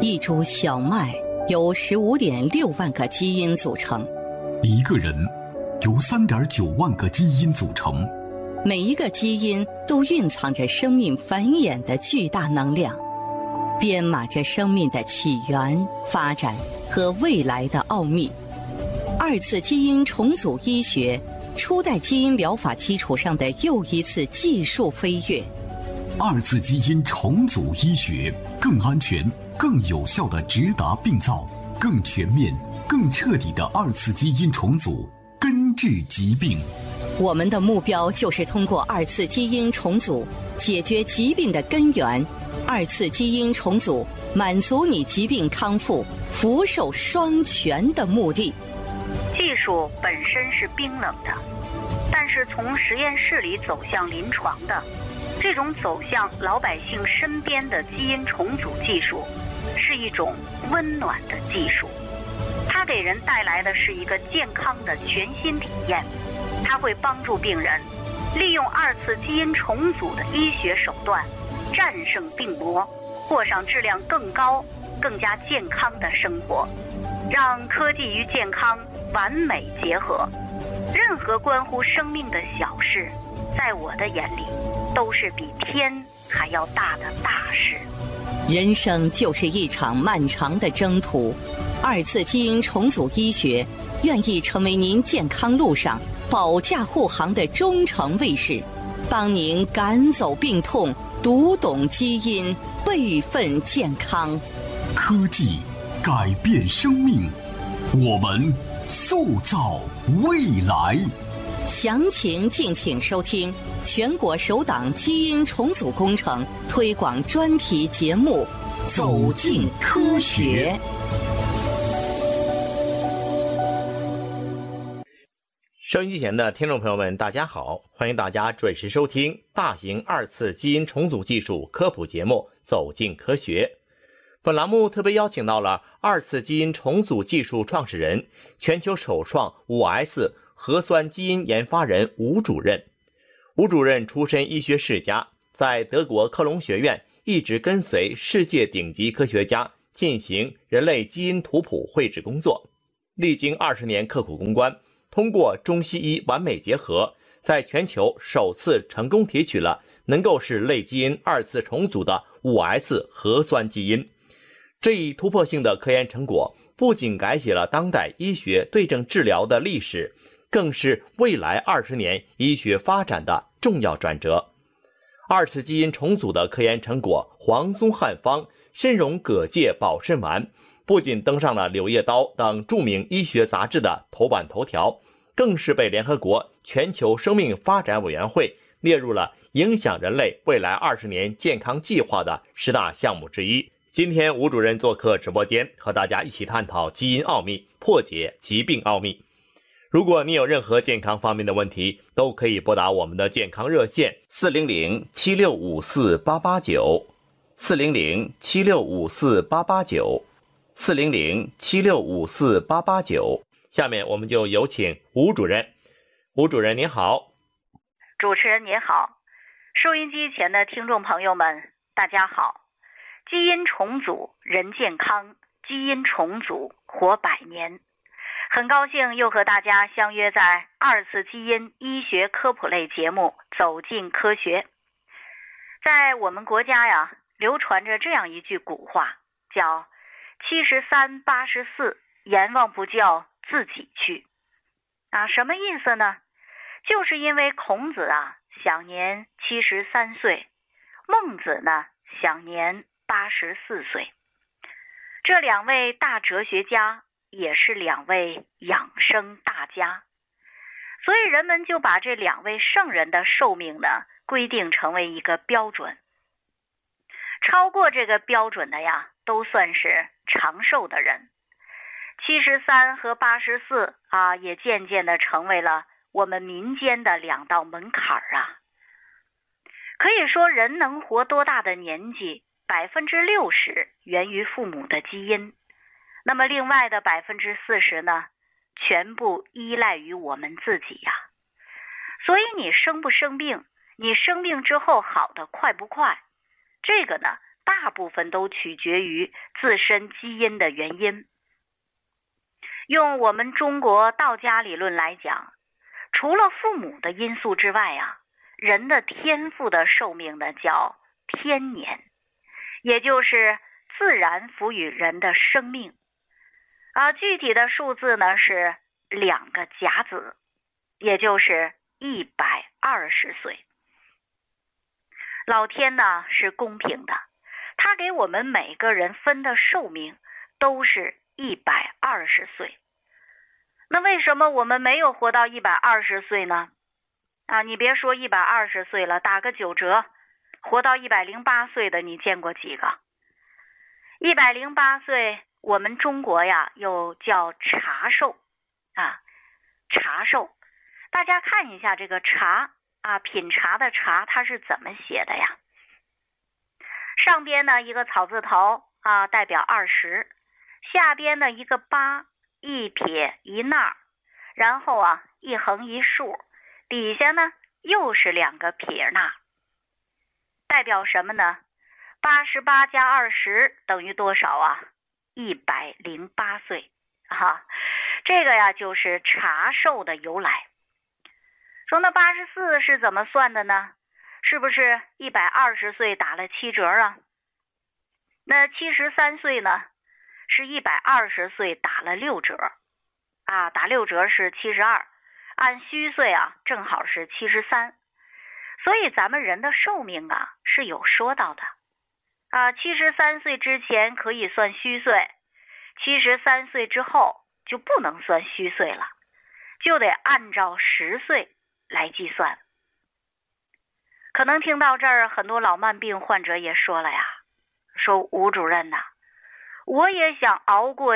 一株小麦由15.6万个基因组成， 一个人由3.9万个基因组成， 每一个基因都蕴藏着生命繁衍的巨大能量，编码着生命的起源、发展和未来的奥秘。二次基因重组医学，初代基因疗法基础上的又一次技术飞跃。 二次基因重组医学更安全、更有效地直达病灶，更全面、更彻底的二次基因重组，根治疾病。 我们的目标就是通过二次基因重组解决疾病的根源。二次基因重组满足你疾病康复、福寿双全的目的。 技术本身是冰冷的，但是从实验室里走向临床的，这种走向老百姓身边的基因重组技术，是一种温暖的技术。它给人带来的是一个健康的全新体验。它会帮助病人利用二次基因重组的医学手段，战胜病魔，过上质量更高、更加健康的生活，让科技与健康完美结合。任何关乎生命的小事，在我的眼里都是比天还要大的大事。 人生就是一场漫长的征途，二次基因重组医学愿意成为您健康路上保驾护航的忠诚卫士，帮您赶走病痛，读懂基因，备份健康。 科技改变生命，我们塑造未来。 详情敬请收听全国首档基因重组工程推广专题节目《走进科学》。 收音机前的听众朋友们，大家好，欢迎大家准时收听大型二次基因重组技术科普节目《走进科学》。本栏目特别邀请到了二次基因重组技术创始人、全球首创 5S 核酸基因研发人吴主任。吴主任出身医学世家，在德国科隆学院一直跟随世界顶级科学家进行人类基因图谱绘制工作，历经20年刻苦攻关，通过中西医完美结合，在全球首次成功提取了能够使类基因二次重组的 5S 核酸基因。这一突破性的科研成果不仅改写了当代医学对症治疗的历史，更是未来20年医学发展的重要转折。二次基因重组的科研成果黄宗汉方参茸葛芥保肾丸不仅登上了《柳叶刀》等著名医学杂志的头版头条，更是被联合国全球生命发展委员会列入了影响人类未来20年健康计划的10大项目之一。今天吴主任做客直播间，和大家一起探讨基因奥秘，破解疾病奥秘。如果你有任何健康方面的问题，都可以拨打我们的健康热线400-7654-889 400-7654-889 400-7654-889。下面我们就有请吴主任。吴主任您好。 主持人您好，收音机前的听众朋友们大家好。基因重组人健康，基因重组活100年。很高兴又和大家相约在二次基因医学科普类节目《走进科学》。在我们国家呀，流传着这样一句古话，叫73、84，阎王不叫自己去。什么意思呢？就是因为孔子享年73岁，孟子呢享年84岁。这2位大哲学家也是2位养生大家，所以人们就把这2位圣人的寿命呢规定成为一个标准。超过这个标准的都算是长寿的人。73和84也渐渐地成为了我们民间的2道门槛可以说人能活多大的年纪，60%源于父母的基因，那么另外的40%呢，全部依赖于我们自己所以你生不生病，你生病之后好的快不快，这个呢大部分都取决于自身基因的原因。用我们中国道家理论来讲，除了父母的因素之外啊，人的天赋的寿命呢叫天年，也就是自然赋予人的生命。具体的数字呢是2个甲子，也就是120岁。老天呢是公平的，他给我们每个人分的寿命都是120岁。那为什么我们没有活到120岁呢？你别说120岁了，打个9折，活到108岁的你见过几个？108岁，我们中国呀又叫茶寿茶寿。大家看一下这个茶品茶的茶，它是怎么写的呀？上边呢一个草字头代表20，下边呢一个8，一撇一捺，然后一横一竖，底下呢又是2个撇捺，代表什么呢？88加20等于多少？108岁这个呀就是茶寿的由来。说那84是怎么算的呢？是不是120岁打了7折啊？那73岁呢是120岁打了6折打6折是72，按虚岁正好是73。所以咱们人的寿命是有说到的73岁之前可以算虚岁，73岁之后就不能算虚岁了，就得按照10岁来计算。可能听到这儿，很多老慢病患者也说了呀，说吴主任呐，我也想熬过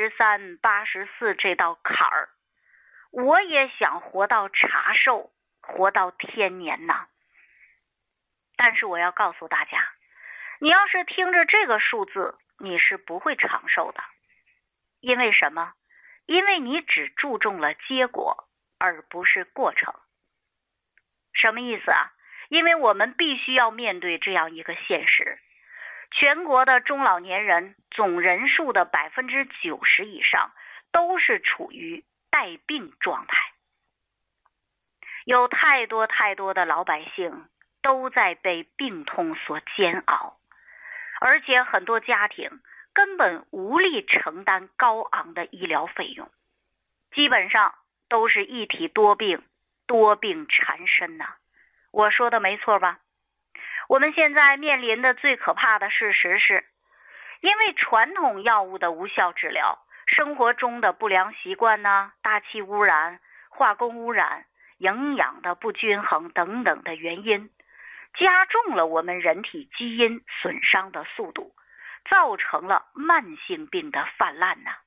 73、84这道坎儿，我也想活到茶寿，活到天年呐。但是我要告诉大家，你要是听着这个数字，你是不会长寿的。因为什么？因为你只注重了结果，而不是过程。什么意思因为我们必须要面对这样一个现实，全国的中老年人总人数的90%以上都是处于带病状态，有太多的老百姓都在被病痛所煎熬，而且很多家庭根本无力承担高昂的医疗费用，基本上都是一体多病，多病缠身呐。我说的没错吧？我们现在面临的最可怕的事实是，因为传统药物的无效治疗，生活中的不良习惯大气污染、化工污染、营养的不均衡等等的原因，加重了我们人体基因损伤的速度，造成了慢性病的泛滥呐。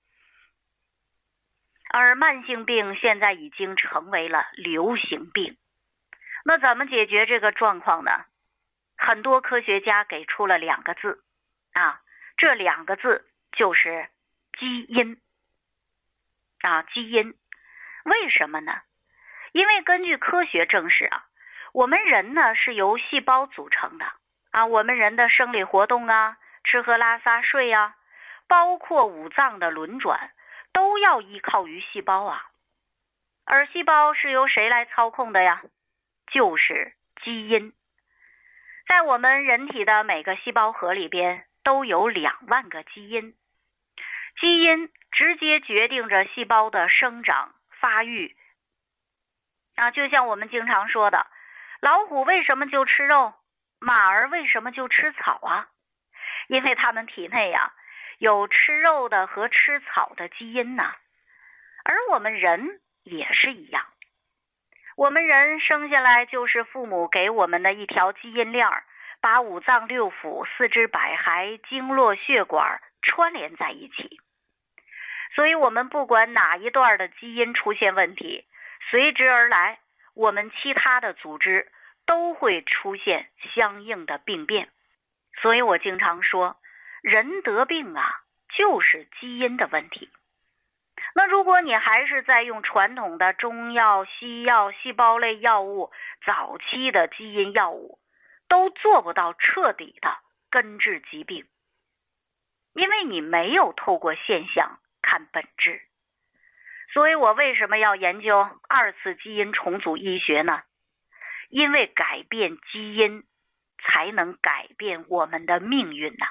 而慢性病现在已经成为了流行病。那怎么解决这个状况呢？很多科学家给出了2个字这2个字就是基因基因。为什么呢？因为根据科学证实我们人呢是由细胞组成的我们人的生理活动吃喝拉撒睡包括五脏的轮转都要依靠于细胞而细胞是由谁来操控的呀？就是基因。在我们人体的每个细胞核里边都有2万个基因，基因直接决定着细胞的生长发育就像我们经常说的，老虎为什么就吃肉，马儿为什么就吃草因为它们体内有吃肉的和吃草的基因而我们人也是一样，我们人生下来就是父母给我们的一条基因链，把五脏六腑、四肢百骸、经络血管串联在一起。所以我们不管哪一段的基因出现问题，随之而来，我们其他的组织都会出现相应的病变。所以我经常说，人得病就是基因的问题。那如果你还是在用传统的中药、西药、细胞类药物、早期的基因药物，都做不到彻底的根治疾病，因为你没有透过现象看本质。所以我为什么要研究2次基因重组医学呢？因为改变基因才能改变我们的命运呐。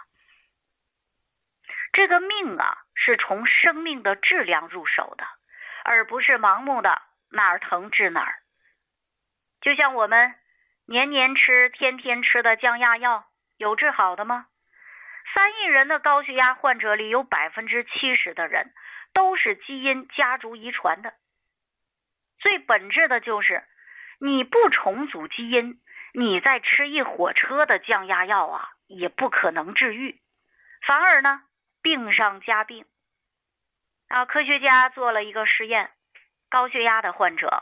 这个命啊，是从生命的质量入手的，而不是盲目的哪儿疼治哪儿。就像我们年年吃、天天吃的降压药，有治好的吗？3亿人的高血压患者里，有70%的人都是基因家族遗传的。最本质的就是，你不重组基因，你再吃1火车的降压药啊，也不可能治愈，反而呢，病上加病。科学家做了一个实验，高血压的患者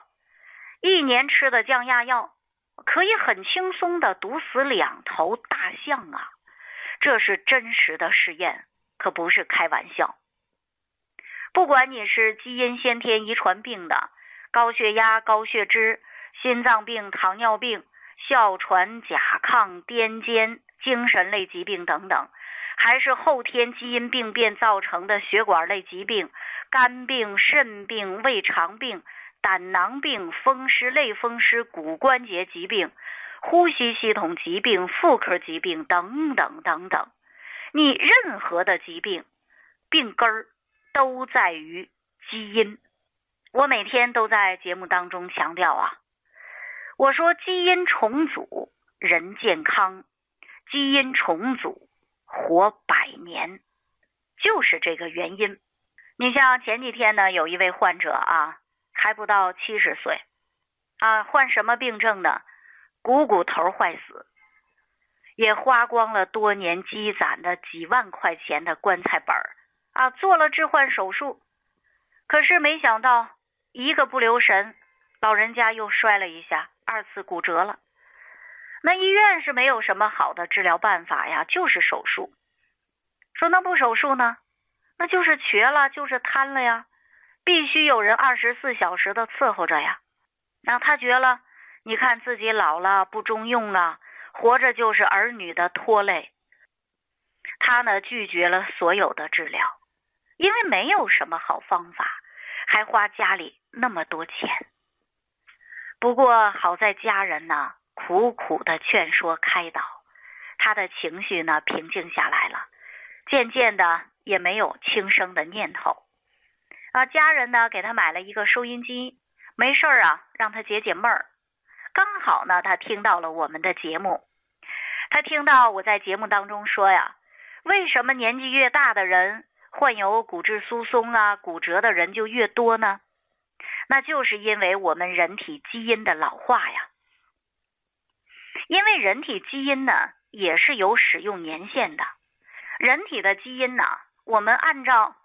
1年吃的降压药，可以很轻松地毒死2头大象啊！这是真实的实验，可不是开玩笑。不管你是基因先天遗传病的高血压、高血脂、心脏病、糖尿病、哮喘、甲亢、癫痫、精神类疾病等等，还是后天基因病变造成的血管类疾病、肝病、肾病、胃肠病、胆囊病、风湿、类风湿、骨关节疾病、呼吸系统疾病、妇科疾病等等等等，你任何的疾病病根儿都在于基因。我每天都在节目当中强调啊，我说基因重组人健康，基因重组活100年，就是这个原因。你像前几天呢，有一位患者啊，还不到70岁啊，患什么病症呢？股头坏死，也花光了多年积攒的几万块钱的棺材本啊，做了置换手术，可是没想到一个不留神，老人家又摔了一下，2次骨折了。那医院是没有什么好的治疗办法呀，就是手术。说那不手术呢？那就是瘸了，就是瘫了呀，必须有人24小时的伺候着呀。那他觉得你看自己老了不中用啊，活着就是儿女的拖累。他呢拒绝了所有的治疗，因为没有什么好方法，还花家里那么多钱。不过好在家人呢苦苦的劝说开导，他的情绪呢平静下来了，渐渐的也没有轻生的念头。家人呢给他买了一个收音机，没事啊让他解解闷儿。刚好呢他听到了我们的节目，他听到我在节目当中说呀，为什么年纪越大的人患有骨质疏松啊、骨折的人就越多呢？那就是因为我们人体基因的老化呀。因为人体基因呢也是有使用年限的，人体的基因呢，我们按照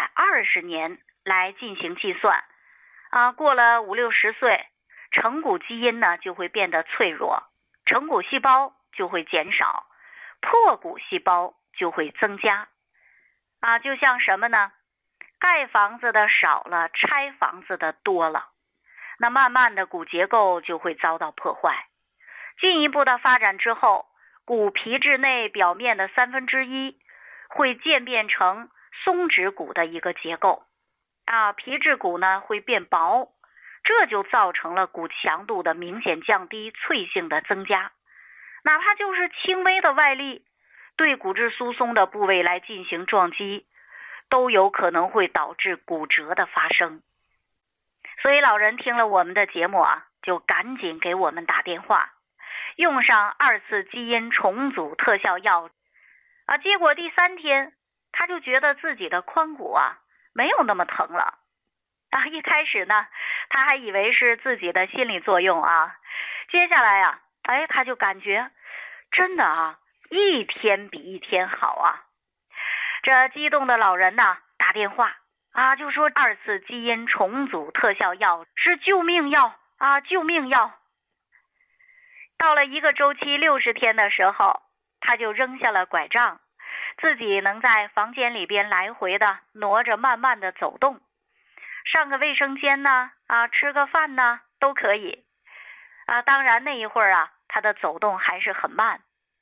120年来进行计算过了50-60岁，成骨基因呢就会变得脆弱，成骨细胞就会减少，破骨细胞就会增加就像什么呢？盖房子的少了，拆房子的多了，那慢慢的骨结构就会遭到破坏。进一步的发展之后，骨皮质内表面的1/3会渐变成松脂骨的一个结构皮质骨呢会变薄，这就造成了骨强度的明显降低，脆性的增加。哪怕就是轻微的外力对骨质疏松的部位来进行撞击，都有可能会导致骨折的发生。所以老人听了我们的节目就赶紧给我们打电话，用上2次基因重组特效药结果第3天他就觉得自己的髋骨没有那么疼了一开始呢他还以为是自己的心理作用接下来他就感觉真的一天比一天好这激动的老人呢打电话就说2次基因重组特效药是救命药救命药。到了1个周期60天的时候，他就扔下了拐杖，自己能在房间里边来回的挪着，慢慢的走动，上个卫生间呢吃个饭呢都可以当然那一会儿他的走动还是很慢。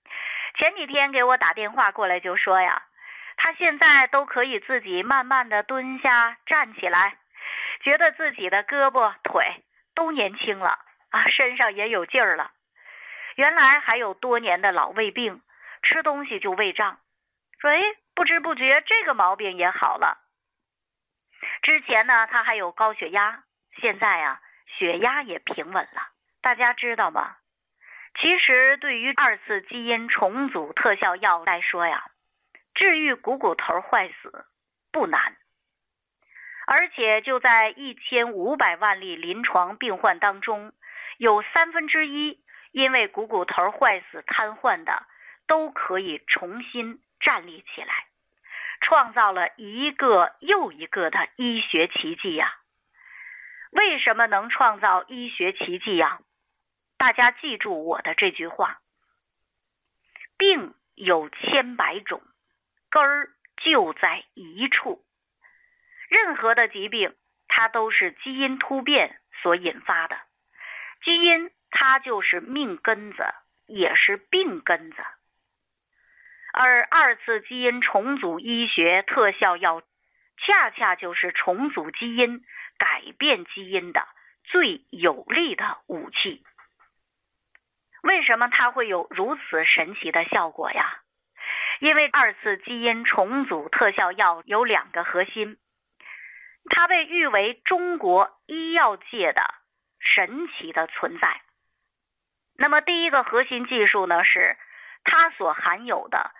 前几天给我打电话过来就说呀，他现在都可以自己慢慢的蹲下站起来，觉得自己的胳膊腿都年轻了啊，身上也有劲儿了。原来还有多年的老胃病，吃东西就胃胀，说不知不觉这个毛病也好了。之前呢他还有高血压，现在啊血压也平稳了。大家知道吗？其实对于2次基因重组特效药来说呀，治愈股骨头坏死不难，而且就在1500万例临床病患当中，有1/3因为股骨头坏死瘫痪的都可以重新站立起来，创造了一个又一个的医学奇迹呀。为什么能创造医学奇迹呀？大家记住我的这句话，病有千百种，根儿就在一处。任何的疾病它都是基因突变所引发的，基因它就是命根子，也是病根子。而2次基因重组医学特效药恰恰就是重组基因、改变基因的最有力的武器。为什么它会有如此神奇的效果呀？因为2次基因重组特效药有2个核心，它被誉为中国医药界的神奇的存在。那么第一个核心技术呢，是它所含有的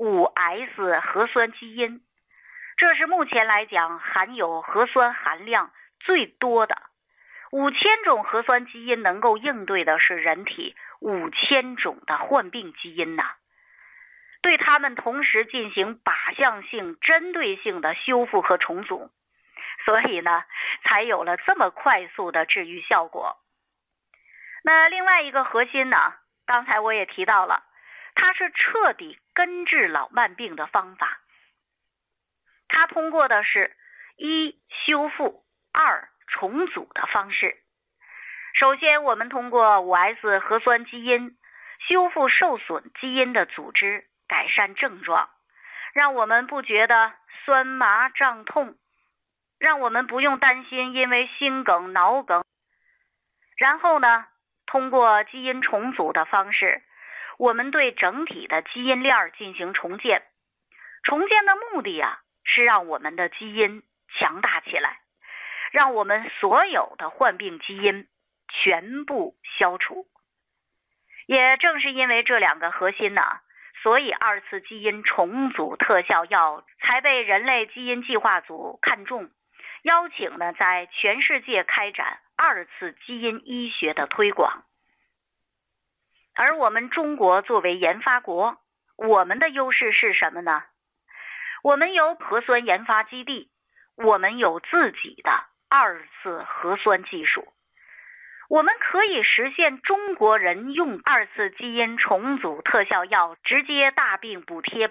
5S 核酸基因，这是目前来讲含有核酸含量最多的。5000种核酸基因能够应对的是人体5000种的患病基因呐，对它们同时进行靶向性、针对性的修复和重组，所以呢，才有了这么快速的治愈效果。那另外一个核心呢，刚才我也提到了，它是彻底根治老慢病的方法。它通过的是1修复、2重组的方式。首先我们通过5S 核酸基因修复受损基因的组织，改善症状，让我们不觉得酸麻胀痛，让我们不用担心因为心梗、脑梗。然后呢，通过基因重组的方式，我们对整体的基因链进行重建。重建的目的啊，是让我们的基因强大起来，让我们所有的患病基因全部消除。也正是因为这2个核心呢，所以2次基因重组特效药才被人类基因计划组看中，邀请呢在全世界开展2次基因医学的推广。而我们中国作为研发国，我们的优势是什么呢？我们有核酸研发基地，我们有自己的2次核酸技术，我们可以实现中国人用2次基因重组特效药直接大病补贴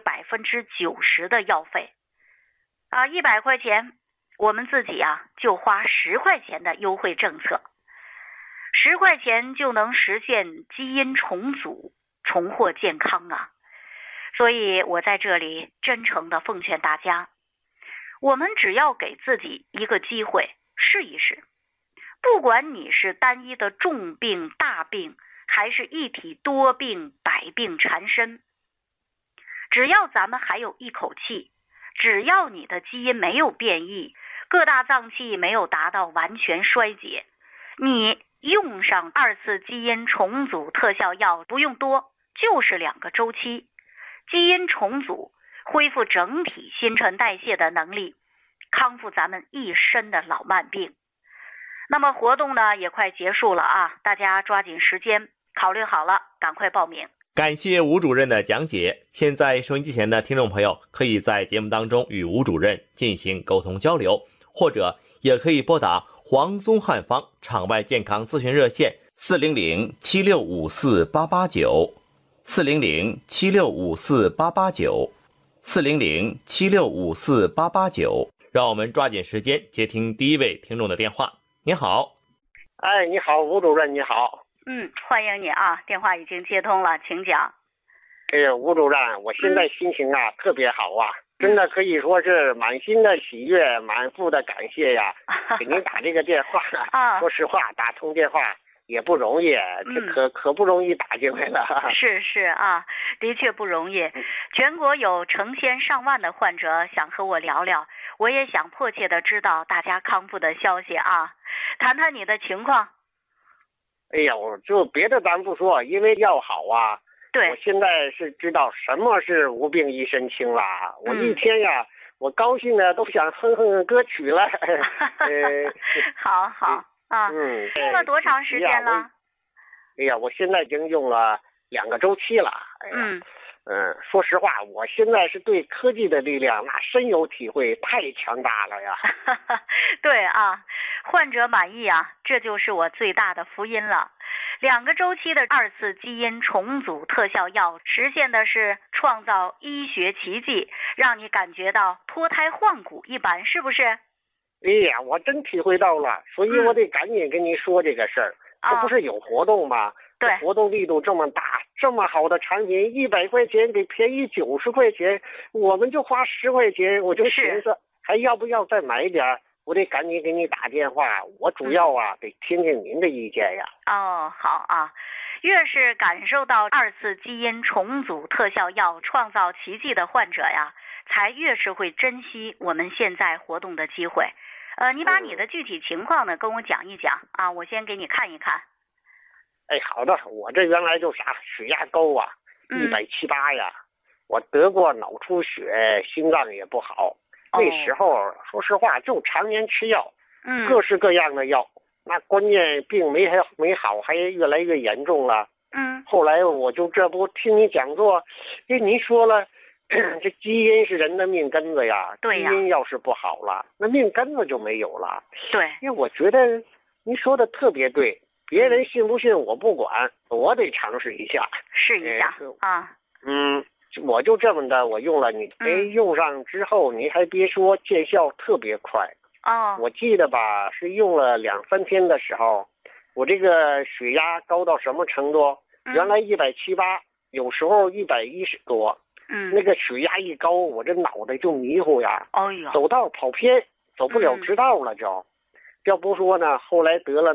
90%的药费，100块钱我们自己就花10块钱的优惠政策，10块钱就能实现基因重组，重获健康啊！所以我在这里真诚地奉劝大家，我们只要给自己一个机会试一试，不管你是单一的重病、大病，还是一体多病、百病缠身，只要咱们还有一口气，只要你的基因没有变异，各大脏器没有达到完全衰竭，你用上2次基因重组特效药不用多，就是2个周期，基因重组恢复整体新陈代谢的能力，康复咱们一身的老慢病。那么活动呢也快结束了啊，大家抓紧时间，考虑好了赶快报名。 感谢吴主任的讲解。现在收音机前的听众朋友可以在节目当中与吴主任进行沟通交流，或者也可以拨打黄宗汉方场外健康咨询热线400-7654-889 400-7654-889 400-7654-889。让我们抓紧时间接听第一位听众的电话。你好。 哎，你好，吴主任，你好。 欢迎你啊，电话已经接通了，请讲。 哎呀，吴主任，我现在心情啊特别好啊，真的可以说是满心的喜悦，满腹的感谢呀。给您打这个电话，说实话，打通电话也不容易，这可不容易打进来了。 是啊，的确不容易。全国有成千上万的患者想和我聊聊，我也想迫切的知道大家康复的消息啊，谈谈你的情况。 哎呀，我就别的咱不说，因为要好啊。 对， 我现在是知道什么是无病一身轻了。我一天呀，我高兴的都想哼哼歌曲了。 好啊。用了多长时间了？ 哎呀，我现在已经用了2个周期了。说实话，我现在是对科技的力量那深有体会，太强大了呀。 对啊，患者满意啊，这就是我最大的福音了。2个周期的2次基因重组特效药，实现的是创造医学奇迹，让你感觉到脱胎换骨一般，是不是？ 哎呀，我真体会到了，所以我得赶紧跟您说这个事儿。这不是有活动吗？ 对， 活动力度这么大，这么好的产品，100块钱给便宜90块钱，我们就花10块钱，我就寻思还要不要再买点？我得赶紧给你打电话，我主要得听听您的意见呀。 好啊，越是感受到2次基因重组特效药创造奇迹的患者呀，才越是会珍惜我们现在活动的机会。你把你的具体情况呢跟我讲一讲啊，我先给你看一看。 哎，好的，我这原来就血压高啊，170、180呀，我得过脑出血，心脏也不好。那时候说实话就常年吃药，各式各样的药，那关键病没好，还越来越严重了。后来我就这不听你讲座，跟您说了，这基因是人的命根子呀，基因要是不好了，那命根子就没有了。 对， 因为我觉得您说的特别对，别人信不信我不管，我得尝试一下， 试一下啊。 我就这么的，我用了你，用上之后，你还别说，见效特别快。我记得吧，是用了2-3天的时候，我这个血压高到什么程度？原来170、180，有时候110多。那个血压一高，我这脑袋就迷糊呀。走道跑偏，走不了直道了就。要不说呢，后来得了